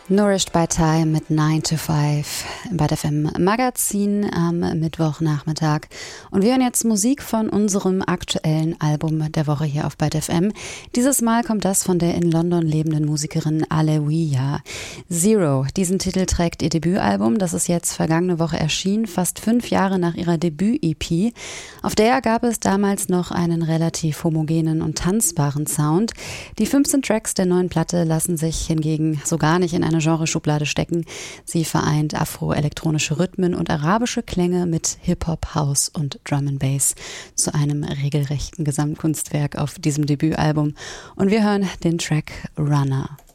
Nourished by Time mit 9 to 5 im Byte FM Magazin am Mittwochnachmittag. Und wir hören jetzt Musik von unserem aktuellen Album der Woche hier auf Byte FM. Dieses Mal kommt das von der in London lebenden Musikerin Alewiya. Zero, diesen Titel trägt ihr Debütalbum, das ist jetzt vergangene Woche erschienen, fast 5 Jahre nach ihrer Debüt-EP. Auf der gab es damals noch einen relativ homogenen und tanzbaren Sound. Die 15 Tracks der neuen Platte lassen sich hingegen so gar nicht in eine Genreschublade stecken. Sie vereint afroelektronische Rhythmen und arabische Klänge mit Hip-Hop, House und Drum and Bass zu einem regelrechten Gesamtkunstwerk auf diesem Debütalbum. Und wir hören den Track Runner.